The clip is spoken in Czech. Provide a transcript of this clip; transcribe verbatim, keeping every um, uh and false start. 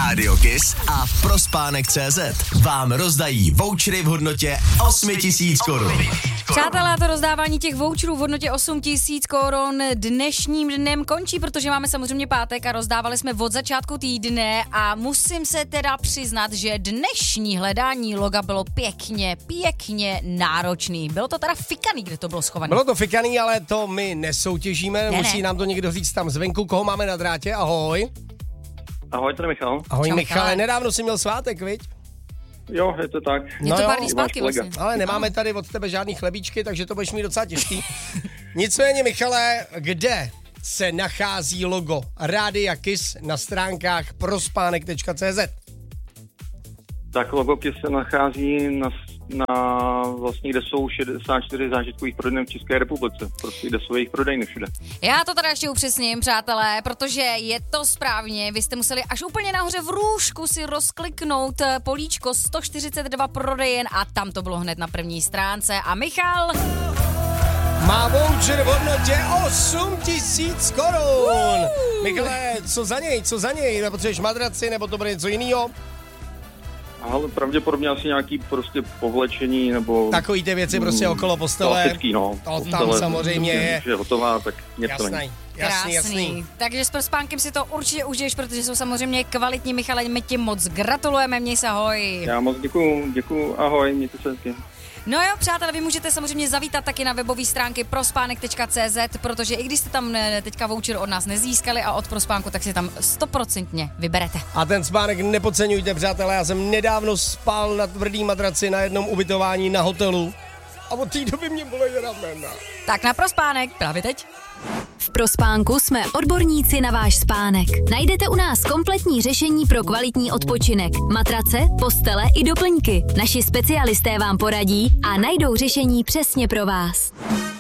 Rádio Kiss a Prospánek tečka cé zet vám rozdají vouchery v hodnotě osm tisíc korun. Přátelé, to rozdávání těch voucherů v hodnotě osm tisíc korun dnešním dnem končí, protože máme samozřejmě pátek a rozdávali jsme od začátku týdne a musím se teda přiznat, že dnešní hledání loga bylo pěkně, pěkně náročný. Bylo to teda fikaný, kde to bylo schované. Bylo to fikaný, ale to my nesoutěžíme, ne, musí ne. nám to někdo říct tam zvenku, koho máme na drátě, ahoj. Ahoj, tady Michal. Ahoj Čau, Michale, Michale. nedávno jsi měl svátek, viď? Jo, je to tak. Je No to jo, pár dní váš zpátky kolega. vlastně. Ale nemáme tady od tebe žádný chlebíčky, takže to budeš mít docela těžký. Nicméně, Michale, kde se nachází logo Rádia Kiss na stránkách prospánek tečka cé zet? Tak logoky se nachází na, na vlastně, kde jsou šedesát čtyři zážitkových prodejen v České republice. Prostě kde jsou jejich prodejny všude. Já to teda ještě upřesním, přátelé, protože je to správně. Vy jste museli až úplně nahoře v růžku si rozkliknout políčko sto čtyřicet dva prodejen a tam to bylo hned na první stránce. A Michal... Má voucher v hodnotě osm tisíc korun. Michale, co za něj, co za něj? Nepotřebuješ madraci, nebo to bude něco jiného? Ale pravděpodobně asi nějaký prostě povlečení nebo... Takový ty věci prostě okolo postele. Klasický, no. To tam Postele, samozřejmě je. Že je hotová, tak něco Jasný, není. jasný, jasný. Takže s Prospánkem si to určitě užiješ, protože jsou samozřejmě kvalitní. Michale, my ti moc gratulujeme, měj se, ahoj. Já moc děkuju, děkuju, ahoj, mějte se hezky. No jo, přátelé, vy můžete samozřejmě zavítat taky na webové stránky prospánek tečka cé zet, protože i když jste tam teďka voucher od nás nezískali a od Prospánku, tak si tam stoprocentně vyberete. A ten spánek nepodceňujte, přátelé, já jsem nedávno spal na tvrdý madraci na jednom ubytování na hotelu a od té doby mě bolí ramena. Tak na Prospánek právě teď. V Prospánku jsme odborníci na váš spánek. Najdete u nás kompletní řešení pro kvalitní odpočinek. Matrace, postele i doplňky. Naši specialisté vám poradí a najdou řešení přesně pro vás.